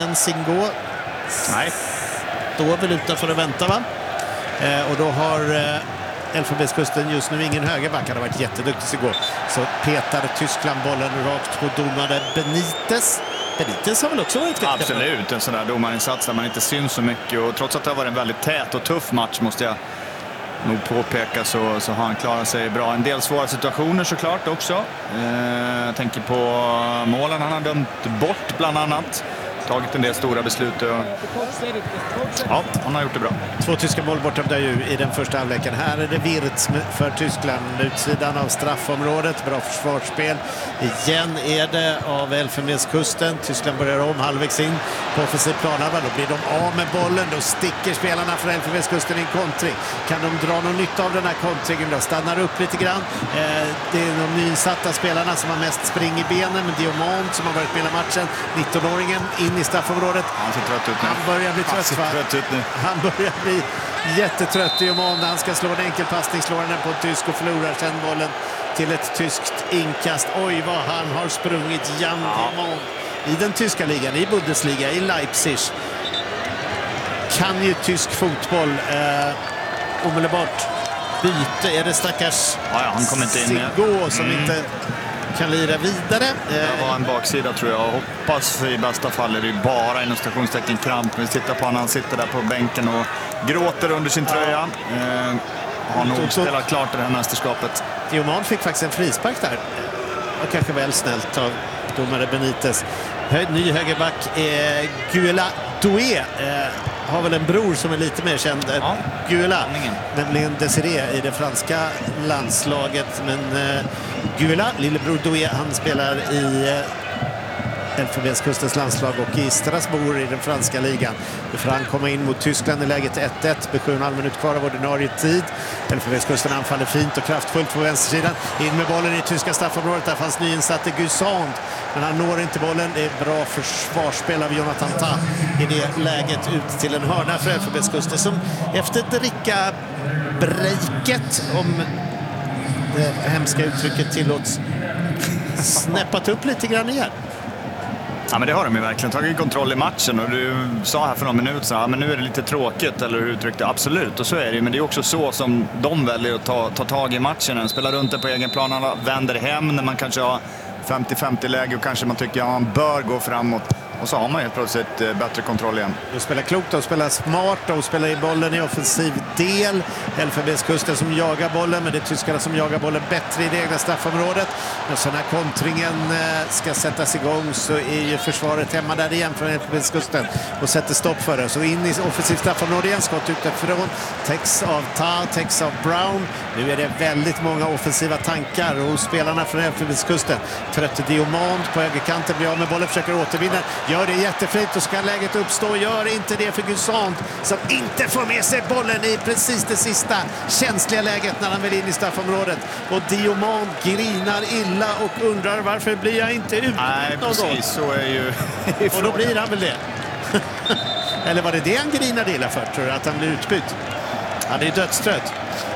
Singo. Nej. Då väl utanför att vänta, va? Och då har Elfenbenskusten just nu ingen högerback. Han har varit jätteduktig igår. Så petar Tyskland bollen rakt på domare Benitez. Benitez har väl också varit viktig? Absolut, en sån där domarinsats där man inte syns så mycket. Och trots att det har varit en väldigt tät och tuff match, måste jag nog påpeka, så har han klarat sig bra. En del svåra situationer såklart också. Jag tänker på målen han har dömt bort bland annat. Tagit en del stora beslut. Ja, han har gjort det bra. 2 tyska mål bortdömda ju i den första halvleken. Här är det Wirtz för Tyskland. Utsidan av straffområdet. Bra försvarsspel. Igen är det av Elfenbenskusten. Tyskland börjar om halvvägs in på offensiv planhalva. Då blir de av med bollen. Då sticker spelarna från Elfenbenskusten i en kontring. Kan de dra någon nytta av den här kontringen då? Stannar upp lite grann. Det är de nyinsatta spelarna som har mest spring i benen. Men Diomand som har varit med i matchen. 19-åringen in i straffområdet. Han ser trött ut nu. Han börjar bli trött. Han börjar bli jättetrött i Oman. Han ska slå en enkelpassning, slår den på en tysk och förlorar sen bollen till ett tyskt inkast. Oj, vad han har sprungit, Jan Diomand. I den tyska ligan, i Bundesliga, i Leipzig. Kan ju tysk fotboll omedelbart byte. Är det stackars han kommer inte in Singo som inte kan lira vidare. Det var en baksida tror jag. Hoppas i bästa fall är det bara inom stationstecken kramp. Vi tittar på han sitter där på bänken och gråter under sin tröja. Har nog spelat klart i det här mästerskapet. Diomand fick faktiskt en frispark där. Och kanske väl snällt av domare Benitez. Ny högerback Guela Doué har väl en bror som är lite mer känd än Guela, nämligen Desiré i det franska landslaget. Men Guela, lillebror Doué, han spelar i Elfenbenskustens landslag och i Strasbourg i den franska ligan. Nu får han komma in mot Tyskland i läget 1-1 med 7,5 minuter kvar av ordinarie tid. Elfenbenskusten anfaller fint och kraftfullt på vänstersidan. In med bollen i tyska straffområdet. Där fanns nyinsatte Gusand, men han når inte bollen. Det är bra försvarsspel av Jonathan Tah i det läget ut till en hörna för Elfenbenskusten som efter dricka-breaket, om det hemska uttrycket tillåts, snäppat upp lite grann igen. Ja, men det har de ju verkligen tagit kontroll i matchen, och du sa här för några minuter sedan, men nu är det lite tråkigt, eller hur uttryckte? Absolut, och så är det ju, men det är också så som de väljer att ta tag i matchen. Spela runt det på egen plan, alla vänder hem när man kanske har 50-50 läge och kanske man tycker att man bör gå framåt. Och så har man helt plötsligt bättre kontroll igen. De spelar klokt, de spelar smart, de spelar i bollen i offensiv del. Elfenbenskusten som jagar bollen, men det är tyskarna som jagar bollen bättre i det egna straffområdet. Och så när kontringen ska sättas igång så är ju försvaret hemma där igen från Elfenbenskusten och sätter stopp för det. Så in i offensiv straffområde igen, skott utifrån. Täcks av Tah, täcks av Brown. Nu är det väldigt många offensiva tankar hos spelarna från Elfenbenskusten. Trött Diomand på högerkanten, blir av med bollen, försöker återvinna. Gör det jättefritt och ska läget uppstå. Gör inte det för Gusand som inte får med sig bollen i precis det sista känsliga läget när han vill in i straffområdet. Och Diomand grinar illa och undrar varför blir jag inte ut? Nej, precis. Så är ju... och då blir han väl det. Eller var det han grinade illa för, tror du? Att han blir utbytt? Han är dödstrött.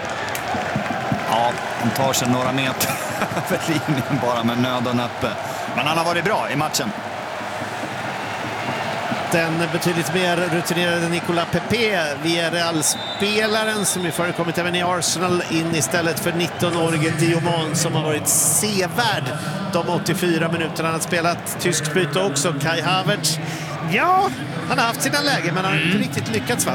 Ja, han tar sig några meter över linjen bara med nöd och näppe. Men han har varit bra i matchen. Den betydligt mer rutinerade Nicolas Pepe, Villarreal-spelaren som ju förekommit även i Arsenal, in istället för 19-årige Diomand som har varit sevärd de 84 minuterna han har spelat. Tyskt byte också, Kai Havertz. Ja, han har haft sina lägen, men han har inte riktigt lyckats, va?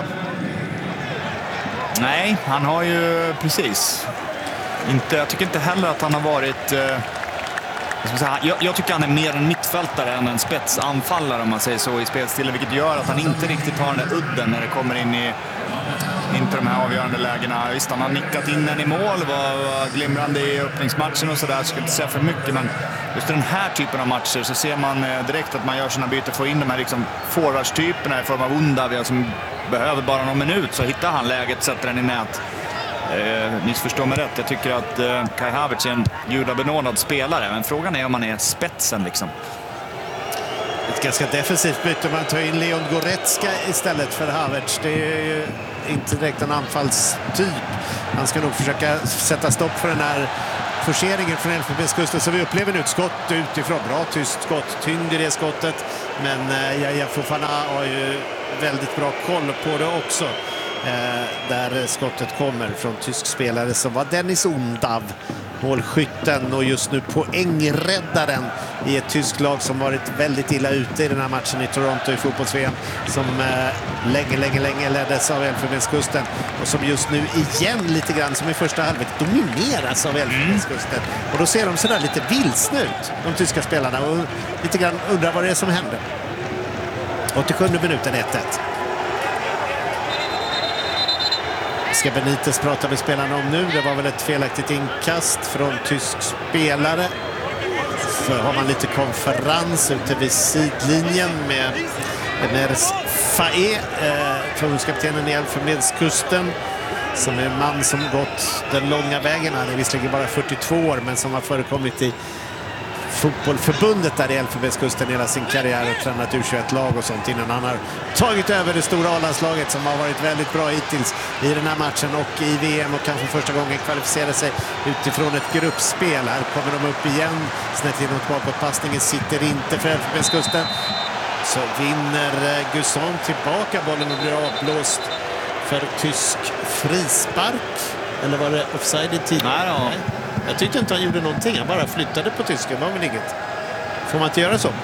Nej, han har ju precis inte, jag tycker inte heller att han har varit... Jag tycker han är mer en mittfältare än en spetsanfallare, om man säger så, i spelstilen, vilket gör att han inte riktigt har den där udden när det kommer in i inte de här avgörande lägena. Visst, han har nickat in den i mål, var glimrande i öppningsmatchen och sådär, ska inte säga för mycket, men just i den här typen av matcher så ser man direkt att man gör sina byten, får in de här liksom forwardstyperna i form av Undavia som behöver bara någon minut, så hittar han läget, sätter den i nät. Missförstå mig rätt, jag tycker att Kai Havertz är en gudabenådad spelare, men frågan är om han är spetsen liksom. Ett ganska defensivt byte, man tar in Leon Goretzka istället för Havertz. Det är ju inte direkt en anfallstyp. Han ska nog försöka sätta stopp för den här forceringen från Elfenbenskusten, så vi upplever nu ett skott utifrån. Bra tyst skott, tyngd i det skottet, men Yahya Fofana har ju väldigt bra koll på det också. Där skottet kommer från tysk spelare som var Dennis Undav, målskytten och just nu poängräddaren i ett tyskt lag som varit väldigt illa ute i den här matchen i Toronto i fotbolls-VM, som länge leddes av Elfenbenskusten och som just nu igen lite grann som i första halvlek domineras av Elfenbenskusten. Och då ser de sådär lite vilsna ut, de tyska spelarna, och lite grann undrar vad det är som händer. 87 minuten 1-1. Ska Benitez prata med spelarna om nu. Det var väl ett felaktigt inkast från tysk spelare. Så har man lite konferens ute vid sidlinjen med Emers Faé, förbundskaptenen i Elfenbenskusten, som är en man som gått den långa vägen. Han är visserligen bara 42 år, men som har förekommit i fotbollförbundet där i Elfenbenskusten hela sin karriär och tränat U21-lag och sånt innan han har tagit över det stora A-landslaget som har varit väldigt bra hittills i den här matchen och i VM, och kanske första gången kvalificerar sig utifrån ett gruppspel. Här kommer de upp igen, snett inåt bakåtpassningen sitter inte för Elfenbenskusten. Så vinner Gusson tillbaka bollen och blir avblåst för tysk frispark. Eller var det offside i tiden? Nej. Jag tyckte inte han gjorde någonting. Han bara flyttade på tysken. Det var väl inget. Får man inte göra så?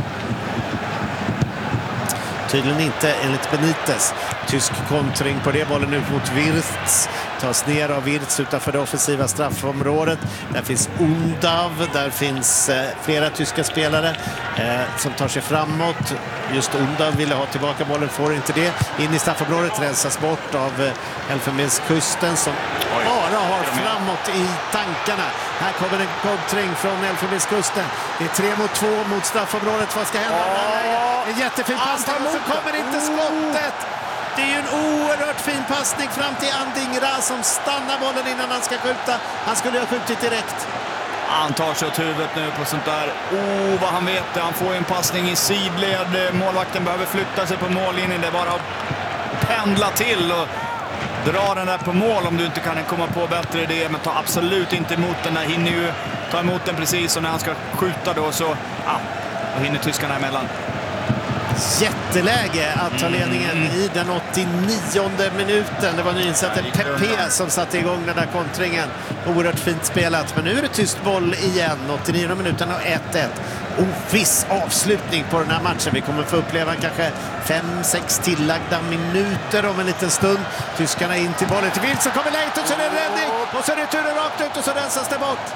Tydligen inte enligt Benitez. Tysk kontring på det. Bollen ut mot Wirtz. Tas ner av Wirtz utanför det offensiva straffområdet. Där finns Undav. Där finns flera tyska spelare som tar sig framåt. Just Undav ville ha tillbaka bollen. Får inte det. In i straffområdet. Rensas bort av Elfenbenskusten som bara har framåt i tankarna. Här kommer en kontring från Elfenbenskusten. Det är 3 mot 2 mot straffområdet. Vad ska hända? En jättefin passning och så kommer inte skottet. Det är ju en oerhört fin passning fram till Andingra som stannar bollen innan han ska skjuta. Han skulle ha skjutit direkt. Han tar sig åt huvudet nu på sånt där. Vad han vet det. Han får en passning i sidled. Målvakten behöver flytta sig på mållinjen. Det är bara att pendla till och dra den där på mål om du inte kan komma på bättre idé. Men ta absolut inte emot den där. Hinner ju ta emot den precis, och när han ska skjuta då så då hinner tyskarna emellan. Jätteläge att ta ledningen i den 89:e minuten. Det var nyinsatte Pepe som satte igång den där kontringen. Oerhört fint spelat, men nu är det tyst boll igen. 89:e minuten och 1-1. Oviss avslutning på den här matchen. Vi kommer få uppleva kanske 5-6 tillagda minuter om en liten stund. Tyskarna in till bollen till Wirtz, så kommer läget och så är det räddning. Och så är det turen rakt ut och så rensas det bort.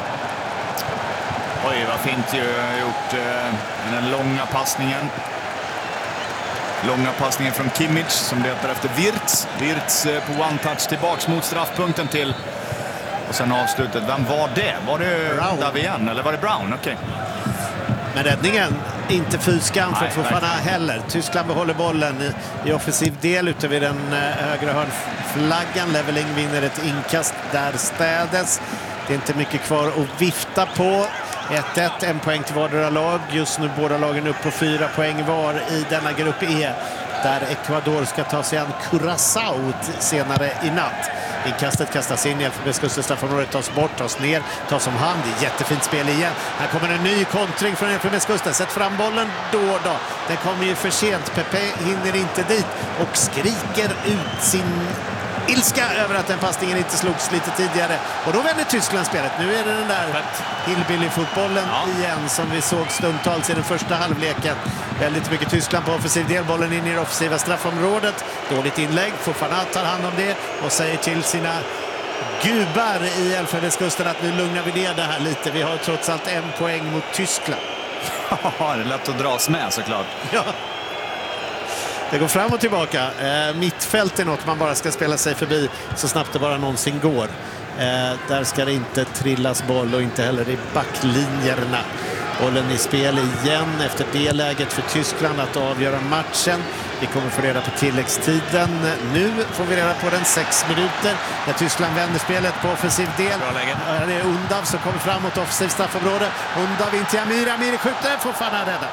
Oj, vad fint gjort. Den långa passningen. Långa passningen från Kimmich som letar efter Wirtz. Wirtz på one-touch tillbaks mot straffpunkten till. Och sen avslutet. Vem var det? Var det Brown igen? Eller var det Brown? Okej. Men räddningen, inte fyskam för Fofana heller. Tyskland behåller bollen i offensiv del ute vid den högra hörnflaggan. Leveling vinner ett inkast där städes. Det är inte mycket kvar att vifta på. 1-1, en poäng till vardera lag. Just nu båda lagen upp på 4 poäng var i denna grupp E, där Ecuador ska ta sig an Curaçao senare i natt. Inkastet kastas in i Elfenbenskusten, straffområdet tas bort, tas ner, tas om hand. Jättefint spel igen. Här kommer en ny kontring från Elfenbenskusten. Sätt fram bollen då. Den kommer ju för sent. Pepe hinner inte dit och skriker ut sin ilska över att den passningen inte slogs lite tidigare. Och då vänder Tyskland spelet. Nu är det den där hillbilly-fotbollen igen som vi såg stundtals i den första halvleken. Väldigt mycket Tyskland på offensiv del. Bollen in i det offensiva straffområdet. Dåligt inlägg. Fofana tar hand om det och säger till sina gubbar i Elfenbenskusten att nu lugnar vi ner det här lite. Vi har trots allt 1 poäng mot Tyskland. Ja, det är lätt att dras med såklart. Ja. Det går fram och tillbaka. Mittfält är något man bara ska spela sig förbi så snabbt det bara någonsin går. Där ska det inte trillas boll och inte heller i backlinjerna. Bollen i spel igen efter det läget för Tyskland att avgöra matchen. Vi kommer få reda på tilläggstiden. Nu får vi reda på den 6 minuter när Tyskland vänder spelet på offensiv del. Det är Undav som kommer fram mot offensiv straffområde. Undav in till Amiri. Amiri skjuter, får fan rädda.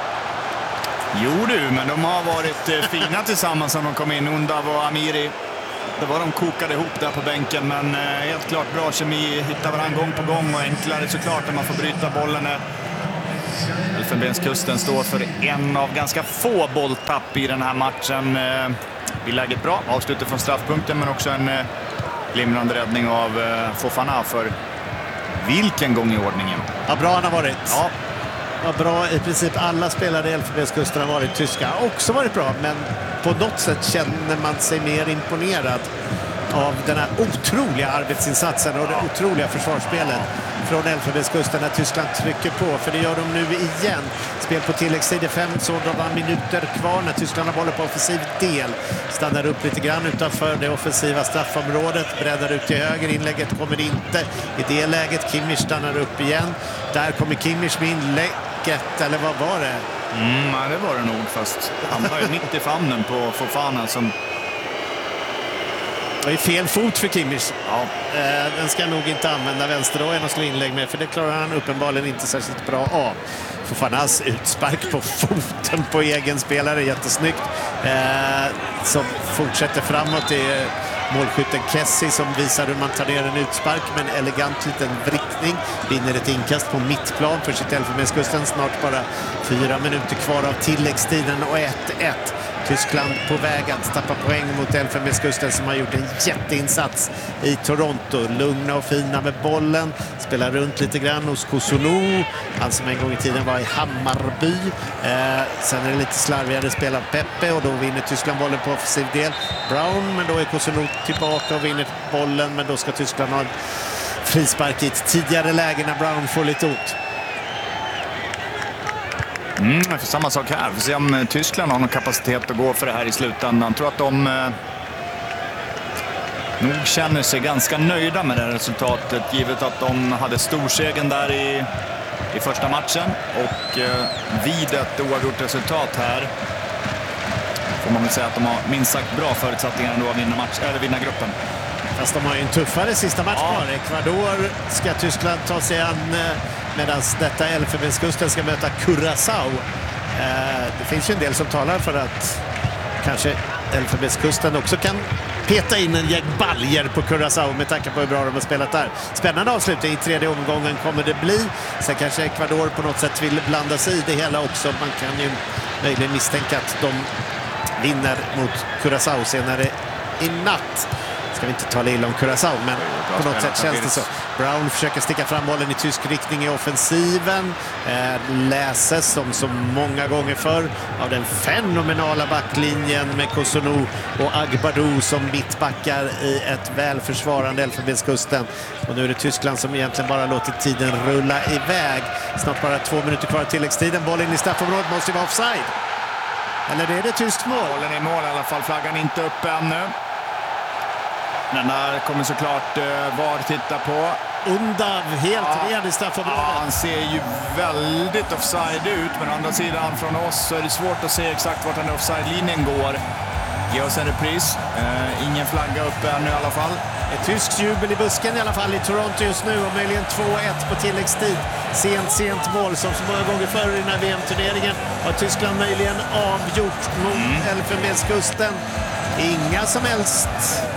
Jo du, men de har varit fina tillsammans när de kom in, Undav och Amiri. det var de kokade ihop där på bänken, men helt klart bra kemi, hittar varandra gång på gång och enklare såklart när man får bryta bollen. Elfenbenskusten står för en av ganska få bolltapp i den här matchen. Vi läget bra, avslutet från straffpunkten, men också en glimrande räddning av Fofana för vilken gång i ordningen. Ja, bra han har varit. Ja. Ja, bra. I princip alla spelare i Elfenbenskusten har varit tyska. Har också varit bra, men på något sätt känner man sig mer imponerad av den här otroliga arbetsinsatsen och det otroliga försvarsspelet från Elfenbenskusten när Tyskland trycker på. För det gör de nu igen. Spel på tilläggstid, 5 sådana minuter kvar när Tyskland har bollen på offensiv del. Stannar upp lite grann utanför det offensiva straffområdet. Breddar ut till höger. Inlägget kommer inte. I det läget Kimmich stannar upp igen. Där kommer Kimmich med inlägget. Eller vad var det? Nej, det var det nog. Fast han var ju mitt i famnen på Fofana som... Det är fel fot för Kimmich. Ja. Den ska nog inte använda vänsterdojen och slå inlägg med, för det klarar han uppenbarligen inte särskilt bra av. Fofanas utspark på foten på egen spelare, jättesnyggt. Som fortsätter framåt i målskytten Kessie som visar hur man tar ner en utspark med en elegant liten vrickning. Vinner ett inkast på mittplan för sitt Elfenbenskusten. Snart bara 4 minuter kvar av tilläggstiden och 1-1. Tyskland på väg att tappa poäng mot Elfenbenskusten som har gjort en jätteinsats i Toronto. Lugna och fina med bollen. Spelar runt lite grann hos Kosonou. Han som en gång i tiden var i Hammarby. Sen är det lite slarvigare spelar Pepe och då vinner Tyskland bollen på offensiv del. Brown, men då är Kosonou tillbaka och vinner bollen. Men då ska Tyskland ha en frispark i ett tidigare läge när Brown får lite ont. För samma sak här. Får se om Tyskland har någon kapacitet att gå för det här i slutändan. Jag tror att de nog känner sig ganska nöjda med det här resultatet, givet att de hade storsegen där i första matchen. Och vid ett oavgjort resultat här får man väl säga att de har minst sagt bra förutsättningar ändå att vinna gruppen. Fast de har ju en tuffare sista match kvar. Ecuador ska Tyskland ta sig an medan detta Elfenbenskusten ska möta Curaçao. Det finns ju en del som talar för att kanske Elfenbenskusten också kan peta in en gäng baljer på Curaçao med tanke på hur bra de har spelat där. Spännande avslutning i tredje omgången kommer det bli. Sen kanske Ecuador på något sätt vill blanda sig i det hela också. Man kan ju möjligen misstänka att de vinner mot Curaçao senare i natt. Ska vi inte tala illa om Curaçao, men på något sätt känns det så. Brown försöker sticka fram bollen i tysk riktning i offensiven. Läses som så många gånger förr av den fenomenala backlinjen med Kosonou och Agbadou som mittbackar i ett välförsvarande Elfenbenskusten. Och nu är det Tyskland som egentligen bara låter tiden rulla iväg. Snart bara 2 minuter kvar till tilläggstiden. Bollen i straffområdet måste vara offside. Eller är det tyskt mål? Bollen i mål i alla fall. Flaggan inte upp ännu. Den där kommer såklart VAR titta på. Undav helt ren i straffområdet. Ja, han ser ju väldigt offside ut, men å andra sidan från oss så är det svårt att se exakt vart den offside-linjen går. Ge oss en repris. Ingen flagga upp ännu i alla fall. Ett tyskt jubel i busken i alla fall i Toronto just nu och möjligen 2-1 på tilläggstid. Sent mål som så många gånger förr i den här VM-turneringen har Tyskland möjligen avgjort mot Elfenbenskusten. Inga som helst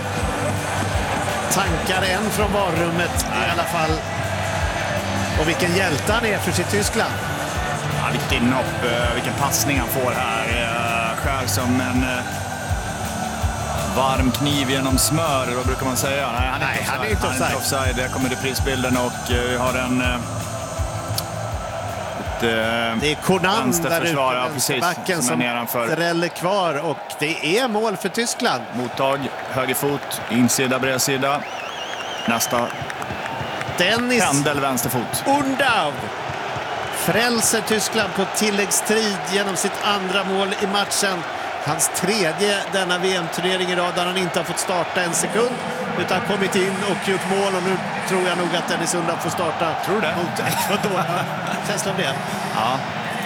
tankar än från varummet i alla fall. Och vilken hjälte han är för sitt Tyskland. Ja, vilket inhopp, vilken passning han får här. Skär som en varm kniv genom smör, då brukar man säga. Nej, han är inte offside. Där kommer reprisbilden och vi har en... det är Konan där ute, backen som dräller kvar och det är mål för Tyskland. Mottag, höger fot, insida, bredsida. Nästa Dennis Pendel, vänsterfot. Undav frälser Tyskland på tilläggstrid genom sitt andra mål i matchen. Hans tredje denna VM-turnering i rad där han inte har fått starta en sekund utan kommit in och gjort mål, och nu tror jag nog att Dennis Undav får starta mot Ecuador. Känsla om det? Ja.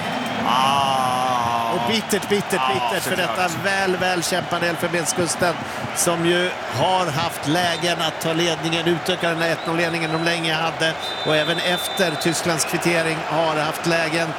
Och bittert för detta väl kämpade Elfenbenskusten som ju har haft lägen att ta ledningen, utöka den här 1-0-ledningen de länge hade, och även efter Tysklands kvittering har haft lägen.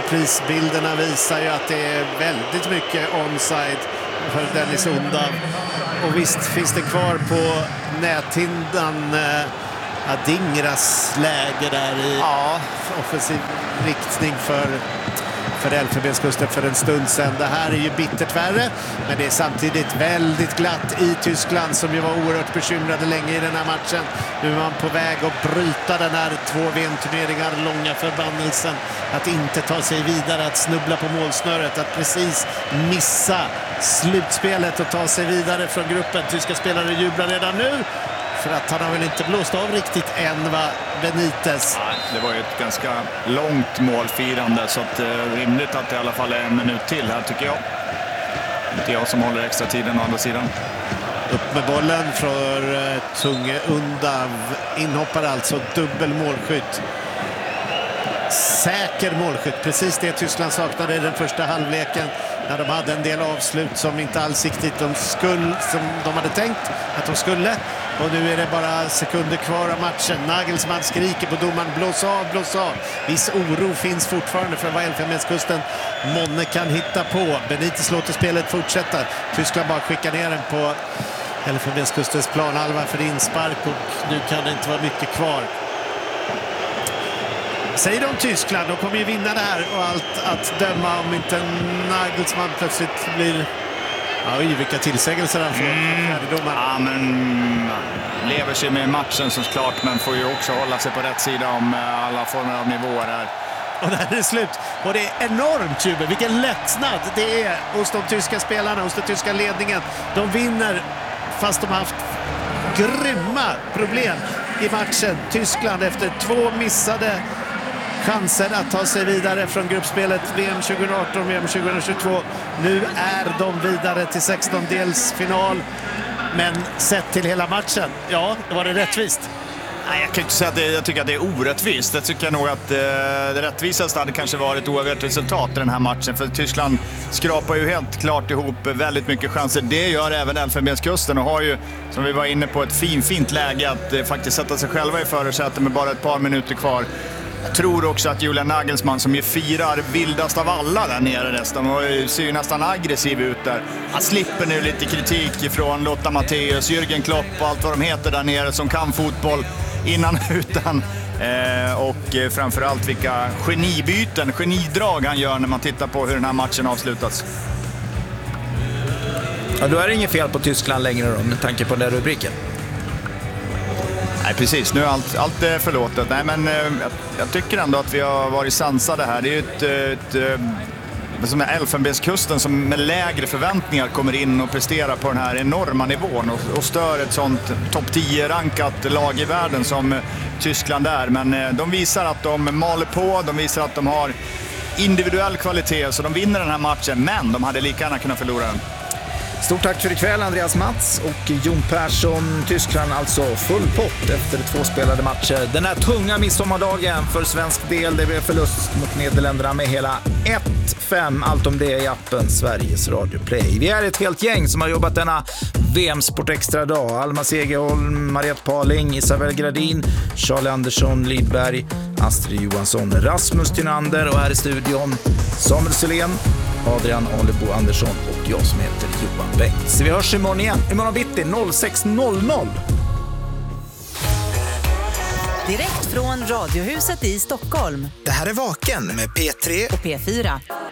reprisbilderna visar ju att det är väldigt mycket onside för Dennis Undav. Och visst finns det kvar på näthindan Adingras läge där i offensiv riktning för Elfenbenskusten för en stund sedan. Det här är ju bittert värre, men det är samtidigt väldigt glatt i Tyskland som ju var oerhört bekymrade länge i den här matchen. Nu är man på väg att bryta den här 2 VM-turneringar långa förbannelsen. Att inte ta sig vidare, att snubbla på målsnöret, att precis missa slutspelet och ta sig vidare från gruppen. Tyska spelare jublar redan nu. För att han har väl inte blåst av riktigt än, va, Benitez? Nej, det var ju ett ganska långt målfirande, så att rimligt att det i alla fall är en minut till här, tycker jag. Det är jag som håller extra tiden å andra sidan. Upp med bollen för Tunge Undav. Inhoppar alltså, dubbel målskytt. Säker målskytt, precis det Tyskland saknade i den första halvleken. När de hade en del avslut som inte alls riktigt som de hade tänkt att de skulle. Och nu är det bara sekunder kvar av matchen. Nagelsmann skriker på domaren, blås av, blås av. Viss oro finns fortfarande för vad Elfenbenskusten månne kan hitta på. Benitez låter spelet fortsätta. Tyskland bara skickar ner den på Elfenbenskustens planhalva för inspark, och nu kan det inte vara mycket kvar. Säger de Tyskland, de kommer ju vinna det här, och allt att döma om inte Nagelsmann plötsligt blir... Oj, vilka tillsägelser han får. Ja, men lever sig med matchen såklart, men får ju också hålla sig på rätt sida om alla former av nivåer här. Och där är det slut. Och det är enormt jubel. Vilken lättnad det är hos de tyska spelarna, hos den tyska ledningen. De vinner fast de har haft grymma problem i matchen. Tyskland efter 2 missade chanser att ta sig vidare från gruppspelet VM 2018, VM 2022. Nu är de vidare till 16-delsfinal. Men sett till hela matchen, ja, var det rättvist? Nej, jag kan inte säga att jag tycker att det är orättvist. Jag tycker nog att det rättvisaste hade kanske varit oavgjort resultat i den här matchen. För Tyskland skrapar ju helt klart ihop väldigt mycket chanser. Det gör även Elfenbenskusten, och har ju, som vi var inne på, ett fint läge att faktiskt sätta sig själva i förarsätet med bara ett par minuter kvar. Jag tror också att Julian Nagelsmann, som ju firar vildast av alla där nere nästan, och ser ju nästan aggressiv ut där. Han slipper nu lite kritik från Lothar Matthäus, Jürgen Klopp och allt vad de heter där nere som kan fotboll innan och utan. Och framförallt vilka genidrag han gör när man tittar på hur den här matchen avslutas. Ja, då är det inget fel på Tyskland längre då, med tanke på den rubriken. Nej, precis. Nu är allt är förlåtet. Nej, men jag tycker ändå att vi har varit sansade här. Det är ju som är Elfenbenskusten som med lägre förväntningar kommer in och presterar på den här enorma nivån och stör ett sånt topp 10-rankat lag i världen som Tyskland är. Men de visar att de maler på, de visar att de har individuell kvalitet, så de vinner den här matchen, men de hade lika gärna kunnat förlora den. Stort tack för ikväll, Andreas Mats och Jon Persson. Tyskland alltså full pott efter 2 spelade matcher. Den här tunga midsommardagen för svensk del, det blev förlust mot Nederländerna med hela 1-5. Allt om det i appen Sveriges Radio Play. Vi är ett helt gäng som har jobbat denna VM-sport extra dag. Alma Segerholm, Mariette Paling, Isabel Gradin, Charlie Andersson, Lidberg, Astrid Johansson, Rasmus Tynander, och här i studion Samuel Sylén, Adrian Alebo Andersson och jag som heter Johan Bengt. Så vi hörs imorgon igen. Imorgon bitti 06:00. Direkt från Radiohuset i Stockholm. Det här är Vaken med P3 och P4.